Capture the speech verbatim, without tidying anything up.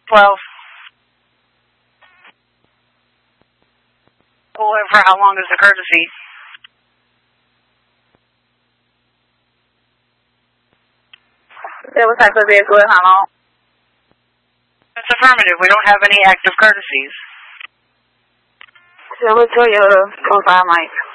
twelve. For how long is the courtesy? There was type of vehicle and how long? It's affirmative. We don't have any active courtesies. Silver Toyota, confirm Mike.